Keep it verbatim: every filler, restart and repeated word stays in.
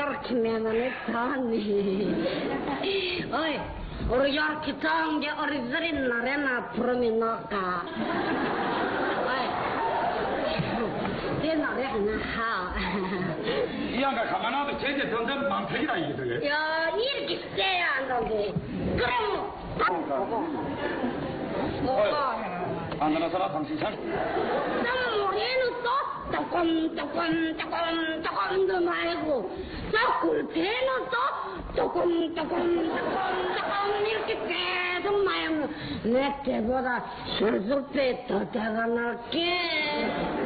이렇게 매너는 좋니. 어이, 우리 이렇게 좋은 게 어리들이 날에나 부름이 넣을까. 어이, 내 노래 하나 하. 이 양가 가만하도 제제 던전 망패기라 이게. 야, 이렇게 세야 한다는데. 그럼, 밥 보고. 뭐가? 안 나서라 당신 참. 나 머리에는 또 조금 조금 조금 조금 더 말고 저 굴패는 또 조금 조금 조금 조금 이렇게 계속 말면 내 때보다 술술배 더 대가 날게.